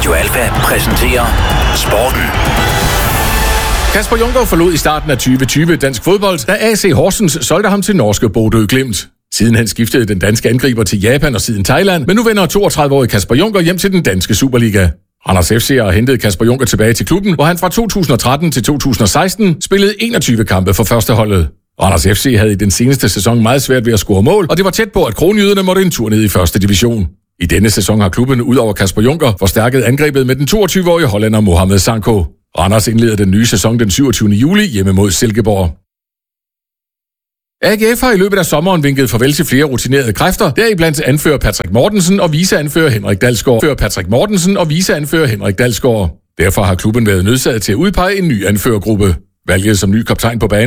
Radio Alfa præsenterer Sporten. Kasper Junker forlod i starten af 2020 dansk fodbold, da AC Horsens solgte ham til norske Bodø Glimt. Siden han skiftede den danske angriber til Japan og siden Thailand, men nu vender 32-årige Kasper Junker hjem til den danske Superliga. Randers FC har hentet Kasper Junker tilbage til klubben, hvor han fra 2013 til 2016 spillede 21 kampe for førsteholdet. Randers FC havde i den seneste sæson meget svært ved at score mål, og det var tæt på, at kronjyderne måtte en tur ned i første division. I denne sæson har klubben ud over Kasper Junker forstærket angrebet med den 22-årige hollænder Mohamed Sanko. Randers indleder den nye sæson den 27. juli hjemme mod Silkeborg. AGF har i løbet af sommeren vinket farvel til flere rutinerede kræfter, deriblandt anfører Patrick Mortensen og viceanfører Henrik Dalsgaard. Derfor har klubben været nødsaget til at udpege en ny anførergruppe. Valget som ny kaptajn på banen